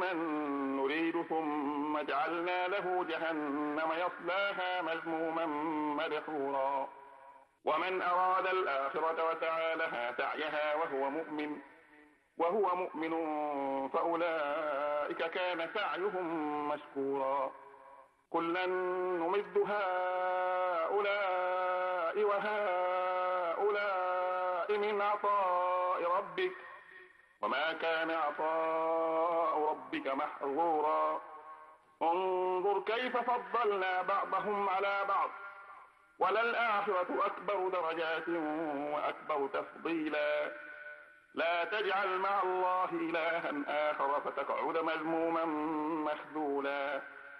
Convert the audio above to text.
من نريد ثم جعلنا له جهنم يصلاها مذموما مدحورا ومن أراد الآخرة وسعى لها سعيها وهو مؤمن فأولئك كان سعيهم مشكورا كلا نمد هؤلاء وهؤلاء من عطاء ربك وما كان عطاء ربك محظورا انظر كيف فضلنا بعضهم على بعض وللآخرة أكبر درجات وأكبر تفضيلا لا تجعل مع الله إلها آخر فتقعد مذموما مخذولا